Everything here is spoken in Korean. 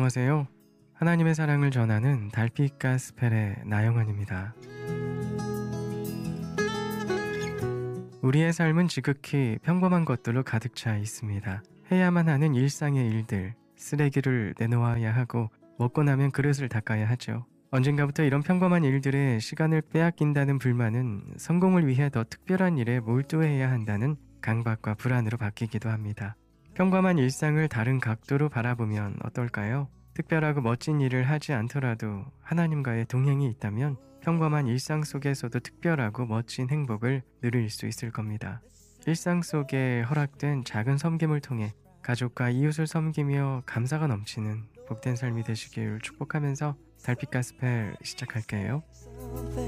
안녕하세요. 하나님의 사랑을 전하는 달빛 가스펠의 나영환입니다. 우리의 삶은 지극히 평범한 것들로 가득 차 있습니다. 해야만 하는 일상의 일들, 쓰레기를 내놓아야 하고 먹고 나면 그릇을 닦아야 하죠. 언젠가부터 이런 평범한 일들에 시간을 빼앗긴다는 불만은 성공을 위해 더 특별한 일에 몰두해야 한다는 강박과 불안으로 바뀌기도 합니다. 평범한 일상을 다른 각도로 바라보면 어떨까요? 특별하고 멋진 일을 하지 않더라도 하나님과의 동행이 있다면 평범한 일상 속에서도 특별하고 멋진 행복을 누릴 수 있을 겁니다. 일상 속에 허락된 작은 섬김을 통해 가족과 이웃을 섬기며 감사가 넘치는 복된 삶이 되시길 축복하면서 달빛 가스펠 시작할게요.